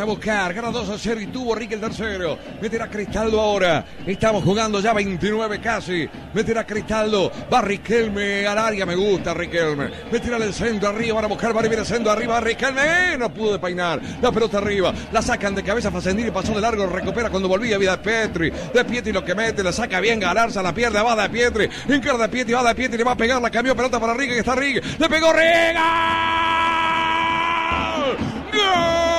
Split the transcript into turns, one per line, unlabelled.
A buscar, gana 2-0 y tuvo Rique el tercero. Meterá Cristaldo ahora. Estamos jugando ya 29 casi. Meterá Cristaldo. Va Riquelme al área. Me gusta Riquelme. Meterá el centro arriba. Van a buscar. Va a ir el centro arriba. Riquelme. No pudo peinar. La pelota arriba. La sacan de cabeza. Facendini pasó de largo. Recupera cuando volvía. Vida de Pietri. De Pietri lo que mete. La saca bien. Galarza la pierde. Va de Pietri. Encara de Pietri. Va de Pietri. Le va a pegar. La cambió pelota para Rique. Que está Rique. Le pegó Rique. ¡Gol!